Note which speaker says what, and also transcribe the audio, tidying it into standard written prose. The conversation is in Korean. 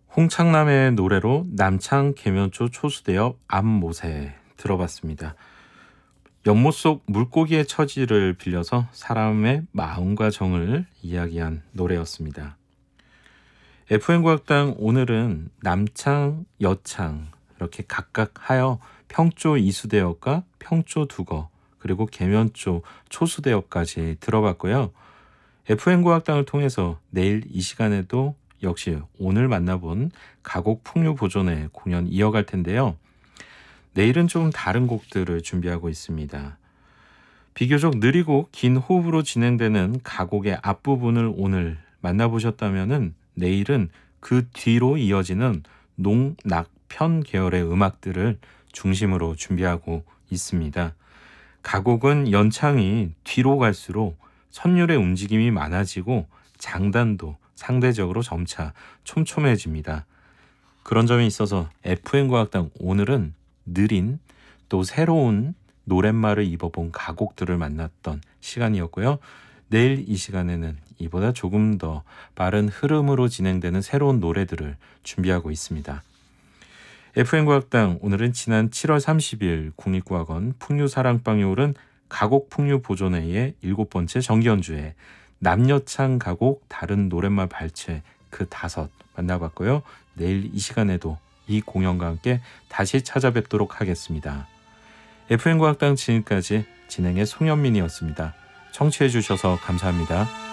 Speaker 1: 홍창남의 노래로 남창 계면초 초수대엽 암모세 들어봤습니다. 연못 속 물고기의 처지를 빌려서 사람의 마음과 정을 이야기한 노래였습니다. FM과학당 오늘은 남창, 여창 이렇게 각각 하여 평조 이수대엽과 평조 두거 그리고 계면초 초수대엽까지 들어봤고요. FM과학당을 통해서 내일 이 시간에도 역시 오늘 만나본 가곡 풍류 보존회 공연 이어갈 텐데요. 내일은 좀 다른 곡들을 준비하고 있습니다. 비교적 느리고 긴 호흡으로 진행되는 가곡의 앞부분을 오늘 만나보셨다면 내일은 그 뒤로 이어지는 농, 낙, 편 계열의 음악들을 중심으로 준비하고 있습니다. 가곡은 연창이 뒤로 갈수록 선율의 움직임이 많아지고 장단도 상대적으로 점차 촘촘해집니다. 그런 점이 있어서 FM과학당 오늘은 느린 또 새로운 노랫말을 입어본 가곡들을 만났던 시간이었고요. 내일 이 시간에는 이보다 조금 더 빠른 흐름으로 진행되는 새로운 노래들을 준비하고 있습니다. FM과학당 오늘은 지난 7월 30일 국립과학원 풍류사랑방에 오른 가곡 풍류 보존회의 7번째 정기연주회 남여창 가곡 다른 노랫말 발췌 그 5 만나봤고요. 내일 이 시간에도 이 공연과 함께 다시 찾아뵙도록 하겠습니다. FM과학당 지금까지 진행의 송현민이었습니다. 청취해 주셔서 감사합니다.